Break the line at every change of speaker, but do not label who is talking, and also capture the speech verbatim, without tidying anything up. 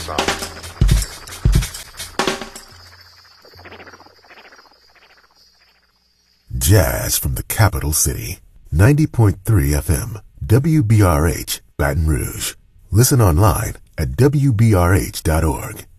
some.
Jazz from the capital city. ninety point three F M. W B R H, Baton Rouge. Listen online at W B R H dot org.